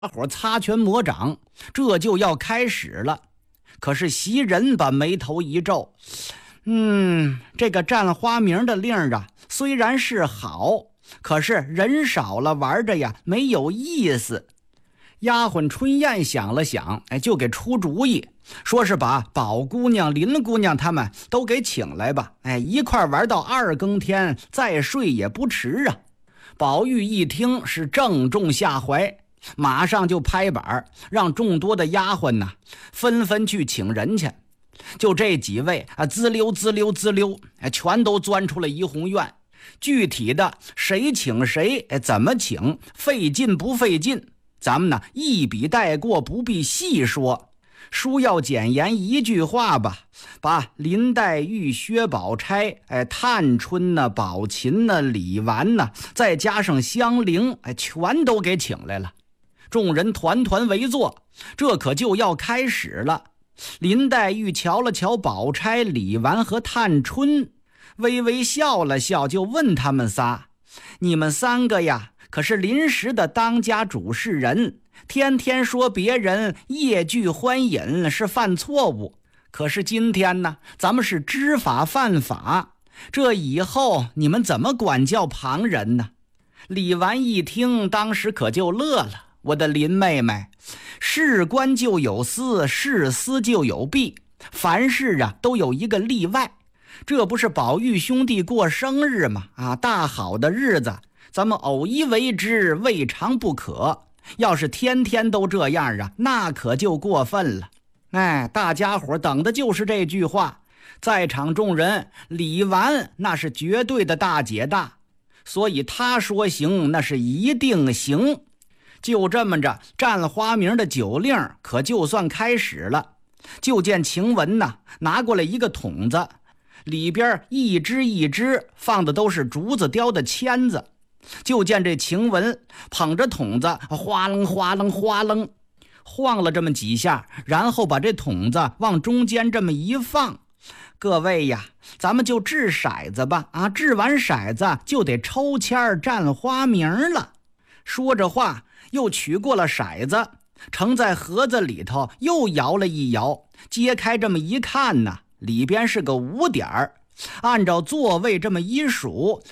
大伙擦拳磨掌，这就要开始了。可是袭人把眉头一皱，这个占花名的令啊，虽然是好，可是人少了玩着呀没有意思。丫鬟春燕想了想，就给出主意，说是把宝姑娘、林姑娘他们都给请来吧，一块玩到2更天，再睡也不迟啊。宝玉一听是正中下怀，马上就拍板，让众多的丫鬟呢纷纷去请人去。就这几位滋溜滋溜滋溜，全都钻出了怡红院。具体的谁请谁，怎么请，费劲不费劲，咱们呢一笔带过，不必细说。书要简言一句话吧，把林黛玉、薛宝钗、探春呢、宝琴呢、李纨呢，再加上香菱，全都给请来了。众人团团围坐，这可就要开始了。林黛玉瞧了瞧宝钗、李纨和探春，微微笑了笑，就问他们仨：你们3个呀，可是临时的当家主事人，天天说别人夜聚欢饮是犯错误，可是今天呢，咱们是知法犯法，这以后你们怎么管教旁人呢？李纨一听，当时可就乐了：我的林妹妹，事关就有私，事私就有弊，凡事都有一个例外。这不是宝玉兄弟过生日吗？大好的日子，咱们偶一为之，未尝不可。要是天天都这样那可就过分了。大家伙等的就是这句话。在场众人，李纨那是绝对的大姐大，所以他说行，那是一定行。就这么着，占花名的酒令可就算开始了。就见晴雯拿过来一个桶子，里边一只一只放的都是竹子雕的签子。就见这晴雯捧着桶子，哗楞哗楞哗楞晃了这么几下，然后把这桶子往中间这么一放。各位呀，咱们就掷骰子吧，掷完骰子就得抽签占花名了。说着话，又取过了骰子，盛在盒子里头，又摇了一摇，揭开这么一看里边是个5点。按照座位这么一数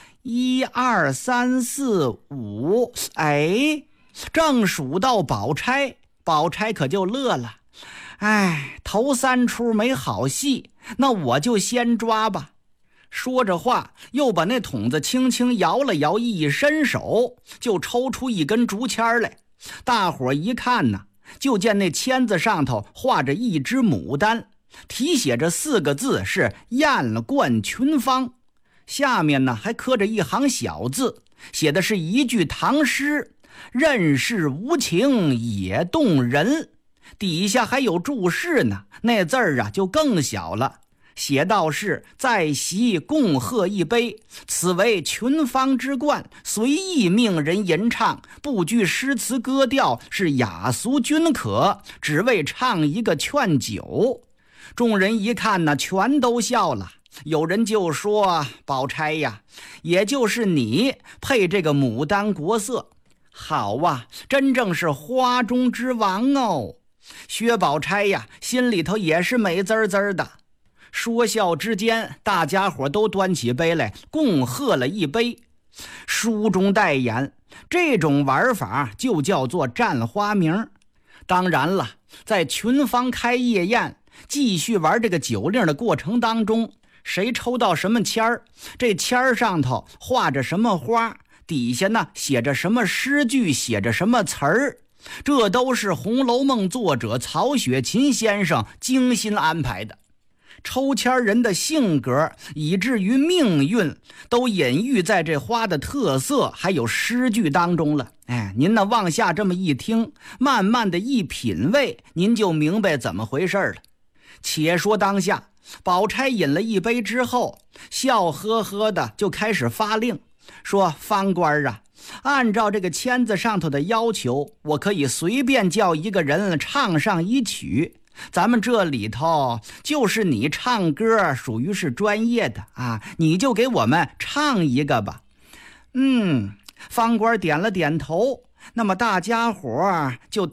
，1、2、3、4、5，正数到宝钗，宝钗可就乐了。头3出没好戏，那我就先抓吧。说着话，又把那桶子轻轻摇了摇，一伸手就抽出一根竹签来。大伙一看就见那签子上头画着一只牡丹，题写着4个字，是艳冠群芳。下面还刻着一行小字，写的是一句唐诗：任是无情也动人。底下还有注释呢，那字就更小了，写道是：在席共贺一杯，此为群芳之冠，随意命人吟唱，不拘诗词歌调，是雅俗均可，只为唱一个劝酒。众人一看全都笑了。有人就说：宝钗呀，也就是你配这个牡丹国色，好真正是花中之王哦。薛宝钗呀，心里头也是美滋滋的。说笑之间，大家伙都端起杯来，共喝了一杯。书中代言，这种玩法就叫做占花名。当然了，在群芳开夜宴继续玩这个酒令的过程当中，谁抽到什么签儿，这签儿上头画着什么花，底下写着什么诗句，写着什么词儿，这都是《红楼梦》作者曹雪芹先生精心安排的。抽签人的性格以至于命运都隐喻在这花的特色还有诗句当中了。您往下这么一听，慢慢的一品味，您就明白怎么回事了。且说当下，宝钗饮了一杯之后，笑呵呵的就开始发令，说：方官按照这个签子上头的要求，我可以随便叫一个人唱上一曲，咱们这里头就是你唱歌属于是专业的你就给我们唱一个吧。方官点了点头， 那么大家伙就